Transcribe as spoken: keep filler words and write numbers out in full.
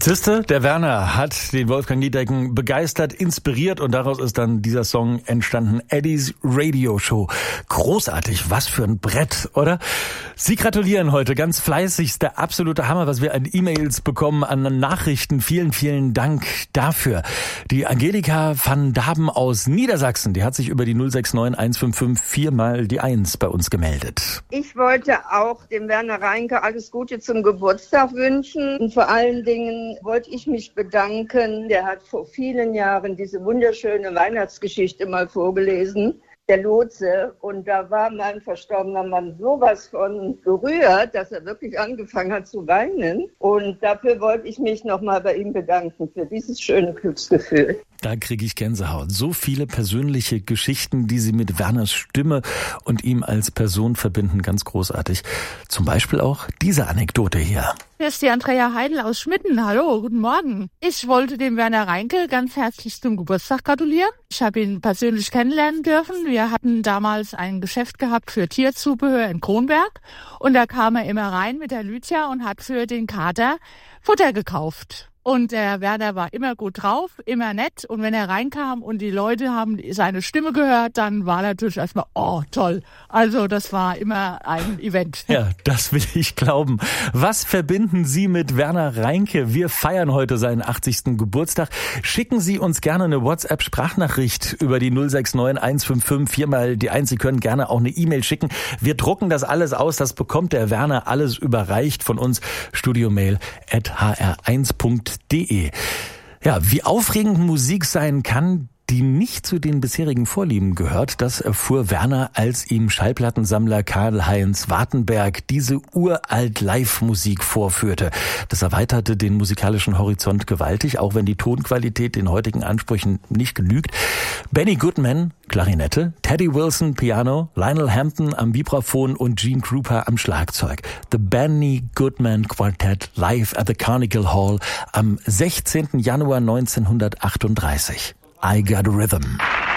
Siehste, der Werner hat den Wolfgang Niedecken begeistert, inspiriert und daraus ist dann dieser Song entstanden, Eddie's Radio Show. Großartig, was für ein Brett, oder? Sie gratulieren heute ganz fleißig, der absolute Hammer, was wir an E-Mails bekommen, an Nachrichten. Vielen, vielen Dank dafür. Die Angelika van Daben aus Niedersachsen, die hat sich über die null sechs neun eins fünf fünf viermal die eins bei uns gemeldet. Ich wollte auch dem Werner Reinke alles Gute zum Geburtstag wünschen und vor allen Dingen wollte ich mich bedanken. Der hat vor vielen Jahren diese wunderschöne Weihnachtsgeschichte mal vorgelesen, der Lotse. Und da war mein verstorbener Mann sowas von gerührt, dass er wirklich angefangen hat zu weinen. Und dafür wollte ich mich nochmal bei ihm bedanken, für dieses schöne Glücksgefühl. Da kriege ich Gänsehaut. So viele persönliche Geschichten, die Sie mit Werners Stimme und ihm als Person verbinden, ganz großartig. Zum Beispiel auch diese Anekdote hier. Hier ist die Andrea Heidel aus Schmitten. Hallo, guten Morgen. Ich wollte dem Werner Reinke ganz herzlich zum Geburtstag gratulieren. Ich habe ihn persönlich kennenlernen dürfen. Wir hatten damals ein Geschäft gehabt für Tierzubehör in Kronberg. Und da kam er immer rein mit der Lydia und hat für den Kater Futter gekauft. Und der Werner war immer gut drauf, immer nett. Und wenn er reinkam und die Leute haben seine Stimme gehört, dann war natürlich erstmal, oh, toll. Also das war immer ein Event. Ja, das will ich glauben. Was verbinden Sie mit Werner Reinke? Wir feiern heute seinen achtzigsten Geburtstag. Schicken Sie uns gerne eine WhatsApp-Sprachnachricht über die null sechs neun eins fünf fünf viermal die eins. Sie können gerne auch eine E-Mail schicken. Wir drucken das alles aus. Das bekommt der Werner alles überreicht von uns. studiomail at h r eins punkt de. Ja, wie aufregend Musik sein kann, die nicht zu den bisherigen Vorlieben gehört, das erfuhr Werner, als ihm Schallplattensammler Karl-Heinz Wartenberg diese uralt Live-Musik vorführte. Das erweiterte den musikalischen Horizont gewaltig, auch wenn die Tonqualität den heutigen Ansprüchen nicht genügt. Benny Goodman, Klarinette, Teddy Wilson, Piano, Lionel Hampton am Vibraphon und Gene Krupa am Schlagzeug. The Benny Goodman Quartet live at the Carnegie Hall am sechzehnten Januar neunzehnhundertachtunddreißig. I Got a Rhythm.